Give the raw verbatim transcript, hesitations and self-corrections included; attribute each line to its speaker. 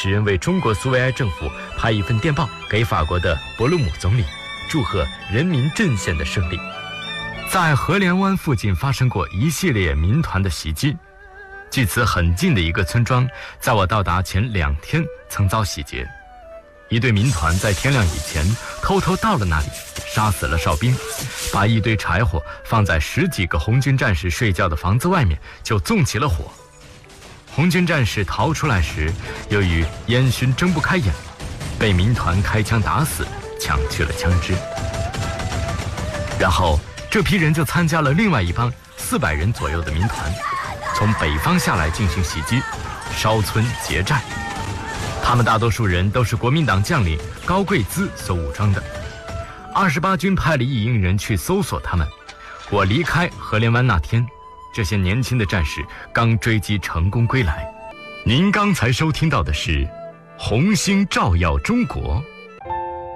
Speaker 1: 使人为中国苏维埃政府派一份电报给法国的博鲁姆总理，祝贺人民阵线的胜利。在荷莲湾附近发生过一系列民团的袭击，距此很近的一个村庄，在我到达前两天曾遭洗劫。一队民团在天亮以前偷偷到了那里，杀死了哨兵，把一堆柴火放在十几个红军战士睡觉的房子外面，就纵起了火。红军战士逃出来时，由于烟熏睁不开眼，被民团开枪打死，抢去了枪支。然后这批人就参加了另外一帮四百人左右的民团，从北方下来进行袭击，烧村劫寨。他们大多数人都是国民党将领高贵滋所武装的。二十八军派了一营人去搜索他们。我离开荷莲湾那天，这些年轻的战士刚追击成功归来。您刚才收听到的是红星照耀中国